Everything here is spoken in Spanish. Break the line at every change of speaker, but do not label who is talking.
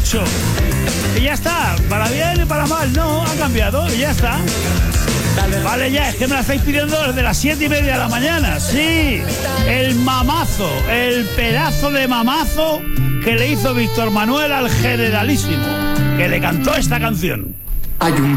mucho. Y ya está, para bien y para mal, no, ha cambiado y ya está. Vale, ya, es que me la estáis pidiendo desde las 7:30 de la mañana. Sí, el mamazo, el pedazo de mamazo que le hizo Víctor Manuel al Generalísimo, que le cantó esta canción.
Hay un